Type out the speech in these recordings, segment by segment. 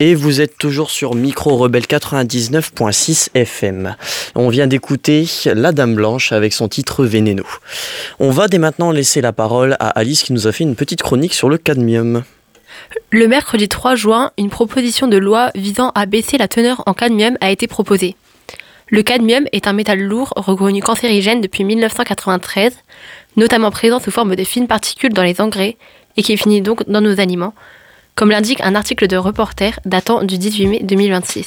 Et vous êtes toujours sur Micro Rebelle 99.6 FM. On vient d'écouter La Dame Blanche avec son titre Vénéno. On va dès maintenant laisser la parole à Alice qui nous a fait une petite chronique sur le cadmium. Le mercredi 3 juin, une proposition de loi visant à baisser la teneur en cadmium a été proposée. Le cadmium est un métal lourd reconnu cancérigène depuis 1993, notamment présent sous forme de fines particules dans les engrais et qui finit donc dans nos aliments, comme l'indique un article de Reporter datant du 18 mai 2026.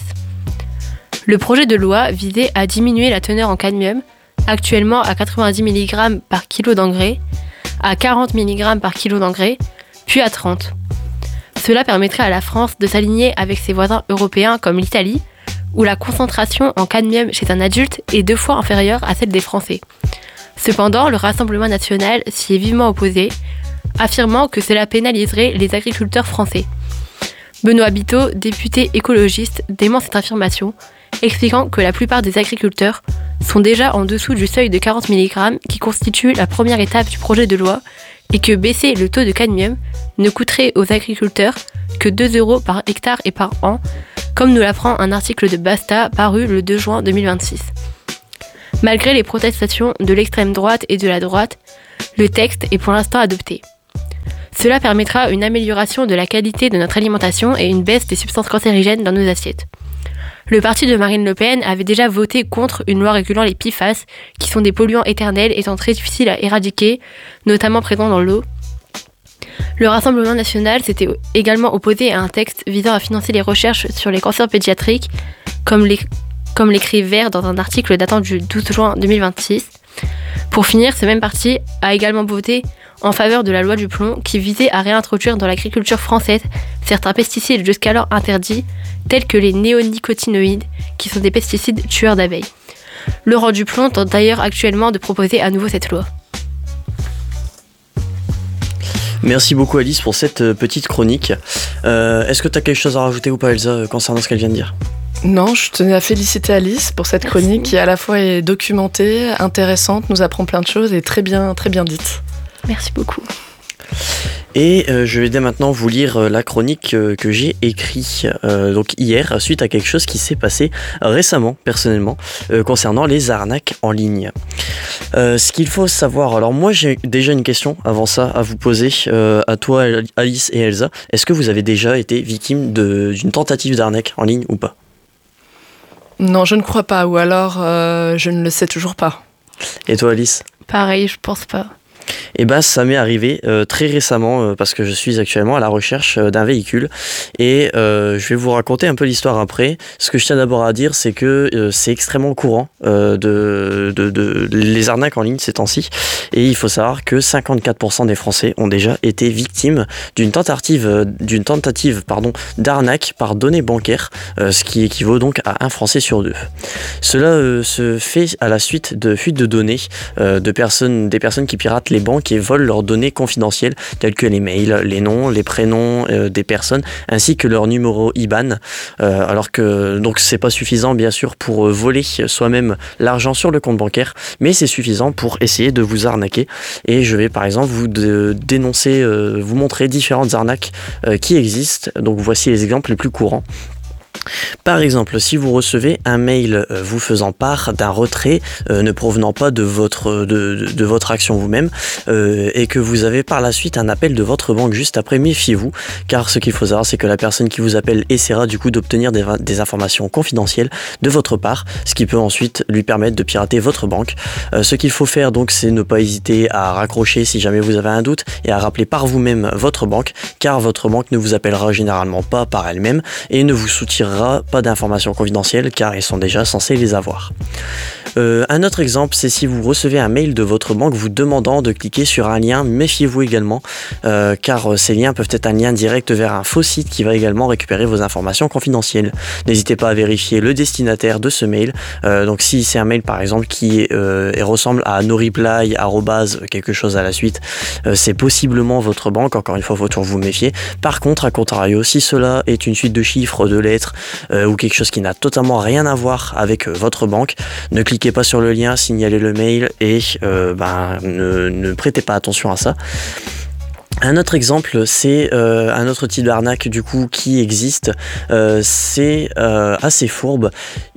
Le projet de loi visait à diminuer la teneur en cadmium, actuellement à 90 mg par kilo d'engrais, à 40 mg par kilo d'engrais, puis à 30. Cela permettrait à la France de s'aligner avec ses voisins européens comme l'Italie, où la concentration en cadmium chez un adulte est 2 fois inférieure à celle des Français. Cependant, le Rassemblement national s'y est vivement opposé, affirmant que cela pénaliserait les agriculteurs français. Benoît Biteau, député écologiste, dément cette affirmation, expliquant que la plupart des agriculteurs sont déjà en dessous du seuil de 40 mg qui constitue la première étape du projet de loi et que baisser le taux de cadmium ne coûterait aux agriculteurs que 2 € par hectare et par an, comme nous l'apprend un article de Basta paru le 2 juin 2026. Malgré les protestations de l'extrême droite et de la droite, le texte est pour l'instant adopté. Cela permettra une amélioration de la qualité de notre alimentation et une baisse des substances cancérigènes dans nos assiettes. Le parti de Marine Le Pen avait déjà voté contre une loi régulant les PFAS, qui sont des polluants éternels étant très difficiles à éradiquer, notamment présents dans l'eau. Le Rassemblement national s'était également opposé à un texte visant à financer les recherches sur les cancers pédiatriques, comme l'écrit Vert dans un article datant du 12 juin 2026. Pour finir, ce même parti a également voté en faveur de la loi du plomb qui visait à réintroduire dans l'agriculture française certains pesticides jusqu'alors interdits, tels que les néonicotinoïdes, qui sont des pesticides tueurs d'abeilles. Laurent Duplon tente d'ailleurs actuellement de proposer à nouveau cette loi. Merci beaucoup Alice pour cette petite chronique. Est-ce que tu as quelque chose à rajouter ou pas Elsa concernant ce qu'elle vient de dire ? Non, je tenais à féliciter Alice pour cette chronique qui à la fois est documentée, intéressante, nous apprend plein de choses et très bien dite. Merci beaucoup. Et je vais dès maintenant vous lire la chronique que j'ai écrite donc hier suite à quelque chose qui s'est passé récemment, personnellement, concernant les arnaques en ligne. Ce qu'il faut savoir, alors moi j'ai déjà une question avant ça à vous poser à toi Alice et Elsa. Est-ce que vous avez déjà été victime d'une tentative d'arnaque en ligne ou pas ? Non, je ne crois pas, ou alors je ne le sais toujours pas. Et toi Alice ? Pareil, je pense pas. Et bah ça m'est arrivé très récemment parce que je suis actuellement à la recherche d'un véhicule et je vais vous raconter un peu l'histoire après. Ce que je tiens d'abord à dire, c'est que c'est extrêmement courant de les arnaques en ligne ces temps-ci, et il faut savoir que 54% des Français ont déjà été victimes d'une tentative d'arnaque par données bancaires, ce qui équivaut donc à 1 Français sur 2. Cela se fait à la suite de fuites de données des personnes qui piratent les banques et volent leurs données confidentielles telles que les mails, les noms, les prénoms des personnes ainsi que leur numéro IBAN, alors que donc c'est pas suffisant bien sûr pour voler soi-même l'argent sur le compte bancaire, mais c'est suffisant pour essayer de vous arnaquer. Et je vais par exemple vous montrer différentes arnaques qui existent. Donc voici les exemples les plus courants. Par exemple, si vous recevez un mail vous faisant part d'un retrait ne provenant pas de votre action vous-même et que vous avez par la suite un appel de votre banque juste après, méfiez-vous, car ce qu'il faut savoir, c'est que la personne qui vous appelle essaiera du coup d'obtenir des informations confidentielles de votre part, ce qui peut ensuite lui permettre de pirater votre banque. Ce qu'il faut faire donc, c'est ne pas hésiter à raccrocher si jamais vous avez un doute et à rappeler par vous-même votre banque, car votre banque ne vous appellera généralement pas par elle-même et ne vous soutirera pas d'informations confidentielles car ils sont déjà censés les avoir. Un autre exemple, c'est si vous recevez un mail de votre banque vous demandant de cliquer sur un lien, méfiez-vous également car ces liens peuvent être un lien direct vers un faux site qui va également récupérer vos informations confidentielles. N'hésitez pas à vérifier le destinataire de ce mail. Donc si c'est un mail par exemple qui ressemble à noreply quelque chose à la suite, c'est possiblement votre banque. Encore une fois, il faut toujours vous méfier. Par contre, à contrario, si cela est une suite de chiffres, de lettres ou quelque chose qui n'a totalement rien à voir avec votre banque, ne cliquez pas sur le lien, signalez le mail et ne prêtez pas attention à ça. Un autre exemple, c'est un autre type d'arnaque du coup qui existe. C'est assez fourbe.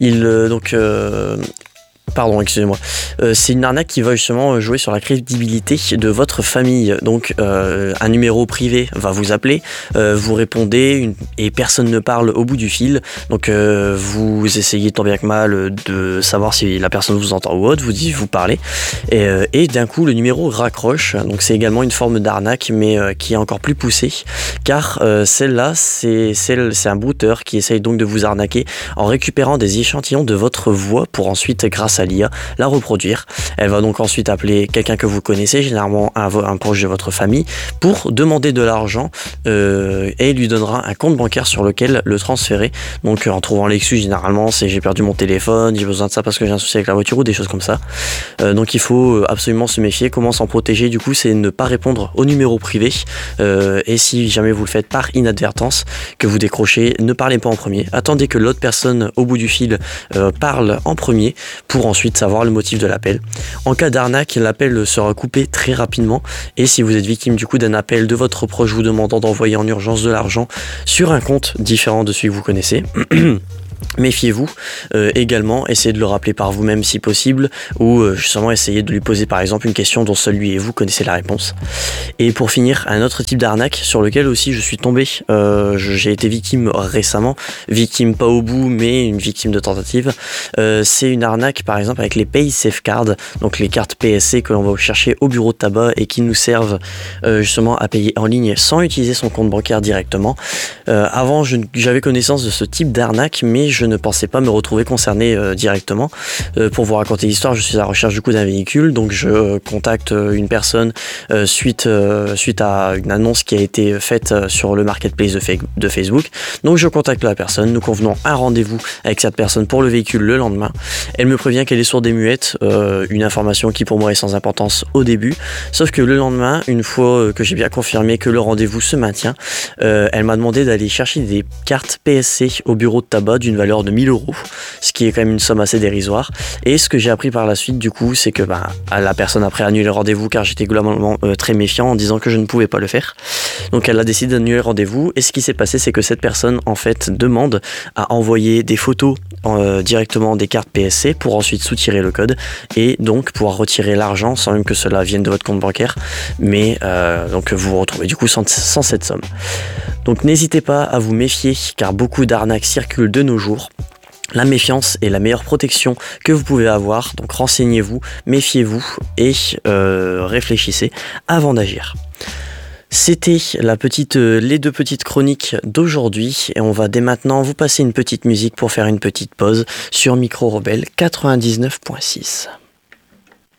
Pardon, excusez-moi. C'est une arnaque qui va justement jouer sur la crédibilité de votre famille. Donc, un numéro privé va vous appeler, vous répondez et personne ne parle au bout du fil. Donc, vous essayez tant bien que mal de savoir si la personne vous entend ou autre, vous parlez. Et d'un coup, le numéro raccroche. Donc, c'est également une forme d'arnaque, mais qui est encore plus poussée. Car celle-là, c'est un brouteur qui essaye donc de vous arnaquer en récupérant des échantillons de votre voix pour ensuite, grâce à l'IA, la reproduire. Elle va donc ensuite appeler quelqu'un que vous connaissez, généralement un proche de votre famille, pour demander de l'argent et il lui donnera un compte bancaire sur lequel le transférer. Donc en trouvant l'excuse, généralement c'est j'ai perdu mon téléphone, j'ai besoin de ça parce que j'ai un souci avec la voiture ou des choses comme ça. Donc il faut absolument se méfier. Comment s'en protéger du coup, c'est ne pas répondre au numéro privé et si jamais vous le faites par inadvertance, que vous décrochez, ne parlez pas en premier. Attendez que l'autre personne au bout du fil parle en premier pour ensuite savoir le motif de l'appel. En cas d'arnaque, l'appel sera coupé très rapidement et si vous êtes victime du coup d'un appel de votre proche vous demandant d'envoyer en urgence de l'argent sur un compte différent de celui que vous connaissez, méfiez-vous. Également, essayez de le rappeler par vous-même si possible ou justement essayez de lui poser par exemple une question dont seul lui et vous connaissez la réponse. Et pour finir, un autre type d'arnaque sur lequel aussi je suis tombé, j'ai été victime récemment, victime pas au bout mais une victime de tentative, c'est une arnaque par exemple avec les Pay Safe Cards, donc les cartes PSC que l'on va chercher au bureau de tabac et qui nous servent justement à payer en ligne sans utiliser son compte bancaire directement. Avant j'avais connaissance de ce type d'arnaque mais je ne pensais pas me retrouver concerné directement. Pour vous raconter l'histoire, je suis à la recherche du coup d'un véhicule, donc je contacte une personne suite à une annonce qui a été faite sur le marketplace de Facebook. Donc je contacte la personne, nous convenons un rendez-vous avec cette personne pour le véhicule le lendemain. Elle me prévient qu'elle est sourde et muette, une information qui pour moi est sans importance au début, sauf que le lendemain, une fois que j'ai bien confirmé que le rendez-vous se maintient, elle m'a demandé d'aller chercher des cartes PSC au bureau de tabac d'une valeur de 1 000 €, ce qui est quand même une somme assez dérisoire. Et ce que j'ai appris par la suite du coup, c'est que la personne après a annulé le rendez-vous car j'étais globalement très méfiant en disant que je ne pouvais pas le faire. Donc elle a décidé d'annuler le rendez-vous et ce qui s'est passé, c'est que cette personne en fait demande à envoyer des photos directement des cartes PSC pour ensuite soutirer le code et donc pouvoir retirer l'argent sans même que cela vienne de votre compte bancaire, mais donc vous vous retrouvez du coup sans cette somme. Donc n'hésitez pas à vous méfier car beaucoup d'arnaques circulent de nos jours. La méfiance est la meilleure protection que vous pouvez avoir, donc renseignez-vous, méfiez-vous et réfléchissez avant d'agir. C'était les deux petites chroniques d'aujourd'hui et on va dès maintenant vous passer une petite musique pour faire une petite pause sur Micro Rebelle 99.6.